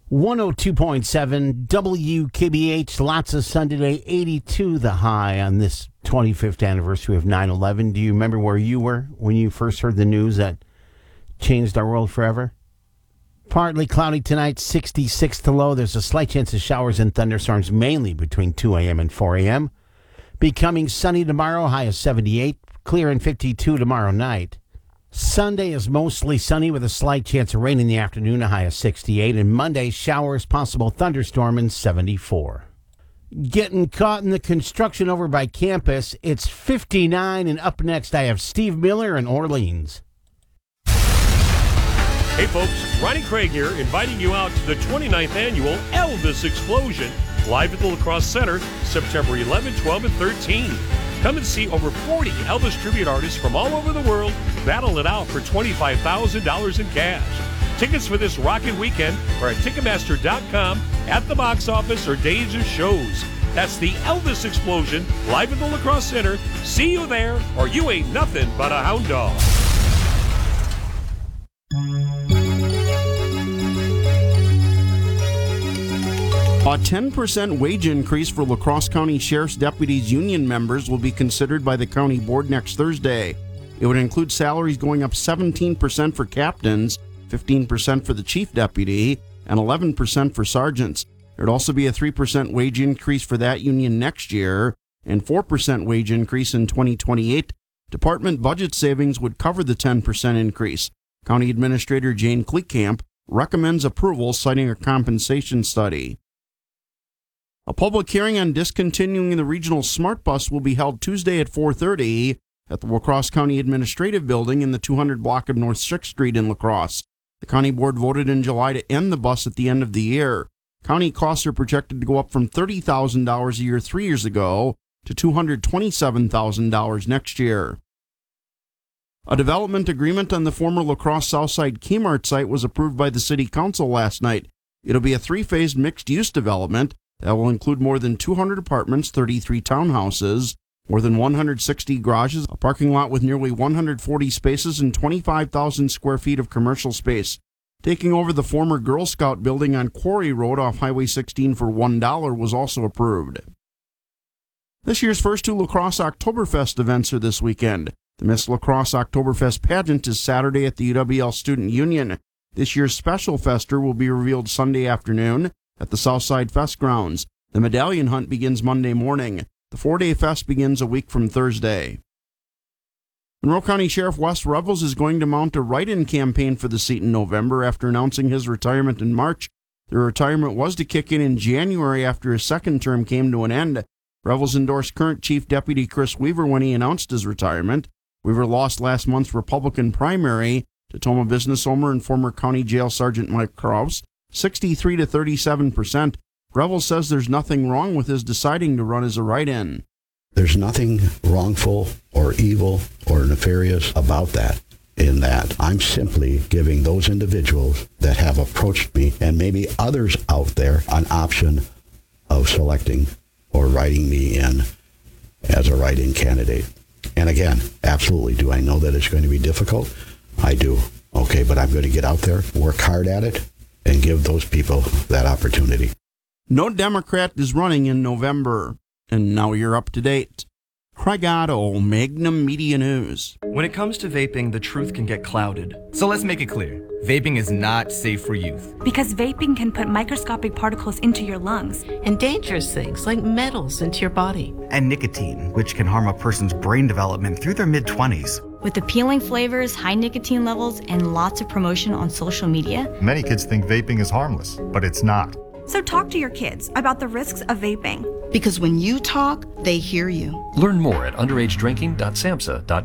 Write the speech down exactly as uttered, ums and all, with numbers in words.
one oh two point seven W K B H, lots of sun today, eighty-two the high on this twenty-fifth anniversary of nine eleven. Do you remember where you were when you first heard the news that changed our world forever? Partly cloudy tonight, sixty-six to low. There's a slight chance of showers and thunderstorms, mainly between two a.m. and four a.m. Becoming sunny tomorrow, high of seventy-eight, clear and fifty-two tomorrow night. Sunday is mostly sunny with a slight chance of rain in the afternoon, a high of sixty-eight. And Monday, showers, possible thunderstorm, and seventy-four. Getting caught in the construction over by campus, it's fifty-nine. And up next, I have Steve Miller in Orleans. Hey folks, Ronnie Craig here, inviting you out to the twenty-ninth annual Elvis Explosion, live at the La Crosse Center, September eleventh, twelfth, and thirteenth. Come and see over forty Elvis tribute artists from all over the world battle it out for twenty-five thousand dollars in cash. Tickets for this rockin' weekend are at Ticketmaster dot com, at the box office, or days of shows. That's the Elvis Explosion, live at the La Crosse Center. See you there, or you ain't nothing but a hound dog. A ten percent wage increase for La Crosse County Sheriff's Deputies Union members will be considered by the county board next Thursday. It would include salaries going up seventeen percent for captains, fifteen percent for the chief deputy, and eleven percent for sergeants. There would also be a three percent wage increase for that union next year and four percent wage increase in twenty twenty-eight. Department budget savings would cover the ten percent increase. County Administrator Jane Kleekamp recommends approval, citing a compensation study. A public hearing on discontinuing the regional smart bus will be held Tuesday at four thirty at the La Crosse County Administrative Building in the two hundred block of North sixth Street in La Crosse. The county board voted in July to end the bus at the end of the year. County costs are projected to go up from thirty thousand dollars a year three years ago to two hundred twenty-seven thousand dollars next year. A development agreement on the former La Crosse Southside Kmart site was approved by the City Council last night. It'll be a three-phase mixed-use development that will include more than two hundred apartments, thirty-three townhouses, more than one hundred sixty garages, a parking lot with nearly one hundred forty spaces, and twenty-five thousand square feet of commercial space. Taking over the former Girl Scout building on Quarry Road off Highway sixteen for one dollar was also approved. This year's first two La Crosse Oktoberfest events are this weekend. The Miss La Crosse Oktoberfest pageant is Saturday at the U W L Student Union. This year's special fester will be revealed Sunday afternoon at the Southside Fest grounds. The medallion hunt begins Monday morning. The four-day fest begins a week from Thursday. Monroe County Sheriff Wes Revels is going to mount a write-in campaign for the seat in November after announcing his retirement in March. The retirement was to kick in in January after his second term came to an end. Revels endorsed current Chief Deputy Chris Weaver when he announced his retirement. Weaver lost last month's Republican primary to Toma business owner and former County Jail Sergeant Mike Kraus, sixty-three to thirty-seven percent. Revels says there's nothing wrong with his deciding to run as a write-in. There's nothing wrongful or evil or nefarious about that, in that I'm simply giving those individuals that have approached me, and maybe others out there, an option of selecting or writing me in as a write-in candidate. And again, absolutely, do I know that it's going to be difficult? I do. Okay, but I'm going to get out there, work hard at it, and give those people that opportunity. No Democrat is running in November. And now you're up to date. Craig Otto, Magnum Media News. When it comes to vaping, the truth can get clouded. So let's make it clear. Vaping is not safe for youth. Because vaping can put microscopic particles into your lungs. And dangerous things like metals into your body. And nicotine, which can harm a person's brain development through their mid-twenties. With appealing flavors, high nicotine levels, and lots of promotion on social media, many kids think vaping is harmless, but it's not. So talk to your kids about the risks of vaping. Because when you talk, they hear you. Learn more at underage drinking dot samhsa dot